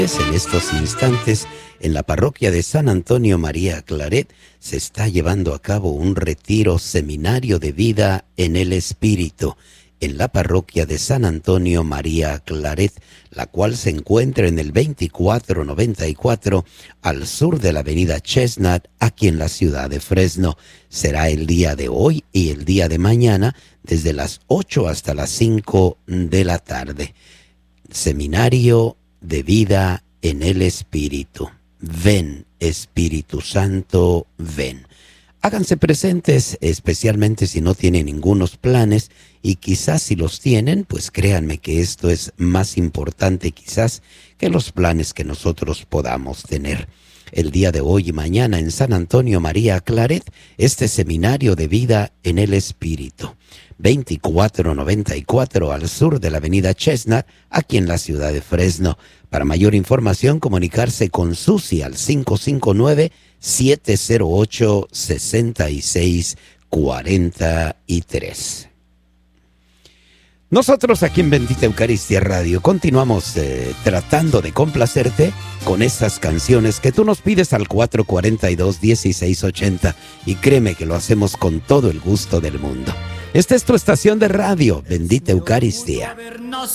En estos instantes, en la parroquia de San Antonio María Claret, se está llevando a cabo un retiro seminario de vida en el Espíritu, en la parroquia de San Antonio María Claret, la cual se encuentra en el 2494 al sur de la avenida Chestnut, aquí en la ciudad de Fresno. Será el día de hoy y el día de mañana, desde las 8 hasta las 5 de la tarde. Seminario de vida en el Espíritu. Ven, Espíritu Santo, ven. Háganse presentes, especialmente si no tienen ningunos planes, y quizás si los tienen, pues créanme que esto es más importante quizás que los planes que nosotros podamos tener. El día de hoy y mañana en San Antonio María Claret, este seminario de vida en el Espíritu. 2494 al sur de la avenida Chestnut, aquí en la ciudad de Fresno. Para mayor información, comunicarse con Susi al 559-708-6643. Nosotros aquí en Bendita Eucaristía Radio continuamos tratando de complacerte con estas canciones que tú nos pides al 442-1680, y créeme que lo hacemos con todo el gusto del mundo. Esta es tu estación de radio, Bendita Eucaristía.